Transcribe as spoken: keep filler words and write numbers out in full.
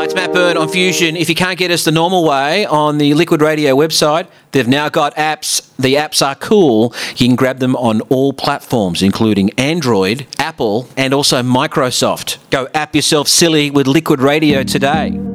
Hi, it's Matt Byrne on Fusion. If you can't get us the normal way on the Liquid Radio website, they've now got apps. The apps are cool. You can grab them on all platforms, including Android, Apple, and also Microsoft. Go app yourself silly with Liquid Radio today.